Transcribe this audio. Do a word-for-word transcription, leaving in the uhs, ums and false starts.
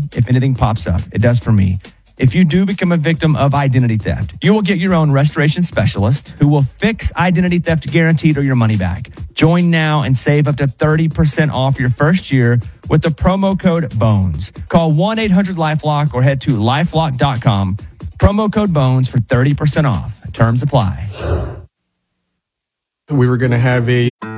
if anything pops up. It does for me. If you do become a victim of identity theft, you will get your own restoration specialist who will fix identity theft guaranteed or your money back. Join now and save up to thirty percent off your first year with the promo code BONES. Call one eight hundred LifeLock or head to lifelock dot com. Promo code BONES for thirty percent off. Terms apply. We were going to have a